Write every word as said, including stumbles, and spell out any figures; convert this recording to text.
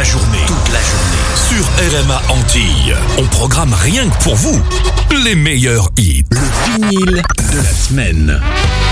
journée, toute la journée, sur R M A Antilles. On programme rien que pour vous les meilleurs hits. Le vinyle de la semaine.